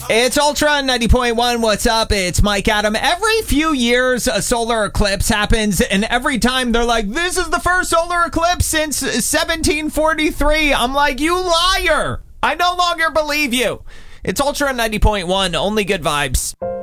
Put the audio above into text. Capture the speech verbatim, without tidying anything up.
It's Ultra ninety point one. What's up? It's Mike Adam. Every few years, a solar eclipse happens, and every time they're like, this is the first solar eclipse since seventeen forty-three. I'm like, you liar. I no longer believe you. It's Ultra ninety point one. Only good vibes.